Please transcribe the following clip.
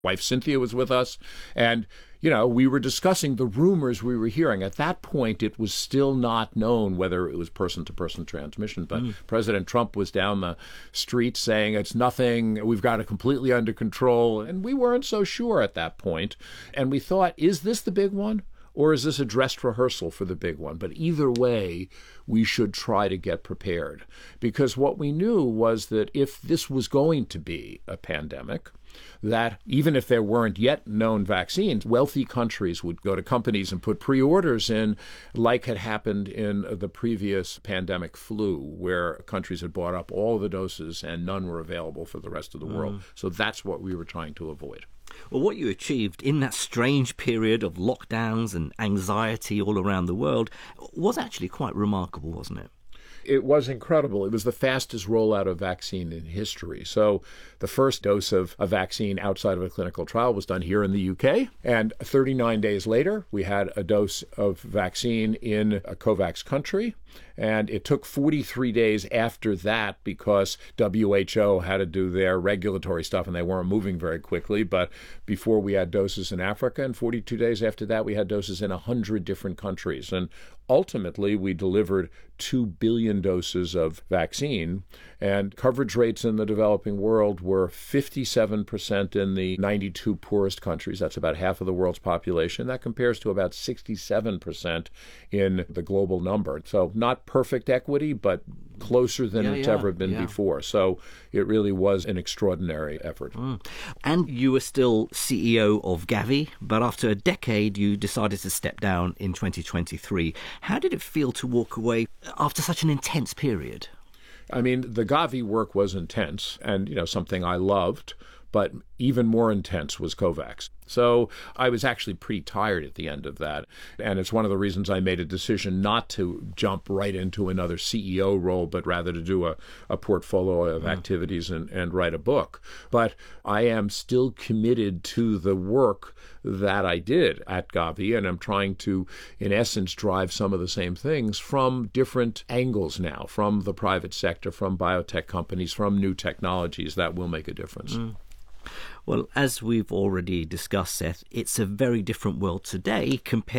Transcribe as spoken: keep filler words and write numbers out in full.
wife Cynthia was with us, and you know, we were discussing the rumors we were hearing. At that point, it was still not known whether it was person-to-person transmission, but mm. President Trump was down the street saying it's nothing, we've got it completely under control, and we weren't so sure at that point. And we thought, is this the big one? Or is this a dress rehearsal for the big one? But either way, we should try to get prepared. Because what we knew was that if this was going to be a pandemic, that even if there weren't yet known vaccines, wealthy countries would go to companies and put pre-orders in, like had happened in the previous pandemic flu, where countries had bought up all the doses and none were available for the rest of the mm. world. So that's what we were trying to avoid. Well, what you achieved in that strange period of lockdowns and anxiety all around the world was actually quite remarkable, wasn't it? It was incredible. It was the fastest rollout of vaccine in history. So the first dose of a vaccine outside of a clinical trial was done here in the U K. And thirty-nine days later, we had a dose of vaccine in a COVAX country. And it took forty-three days after that because W H O had to do their regulatory stuff and they weren't moving very quickly. But before we had doses in Africa, and forty-two days after that, we had doses in one hundred different countries. And ultimately, we delivered two billion doses of vaccine. And coverage rates in the developing world were fifty-seven percent in the ninety-two poorest countries. That's about half of the world's population. That compares to about sixty-seven percent in the global number. So not perfect equity, but closer than yeah, it's yeah, ever been yeah. before. So it really was an extraordinary effort. Mm. And you were still C E O of Gavi, but after a decade, you decided to step down in twenty twenty-three. How did it feel to walk away after such an intense period? I mean, the Gavi work was intense and, you know, something I loved, but even more intense was COVAX. So I was actually pretty tired at the end of that. And it's one of the reasons I made a decision not to jump right into another C E O role, but rather to do a, a portfolio of mm. activities and, and write a book. But I am still committed to the work that I did at Gavi, and I'm trying to, in essence, drive some of the same things from different angles now, from the private sector, from biotech companies, from new technologies that will make a difference. Mm. Well, as we've already discussed, Seth, it's a very different world today compared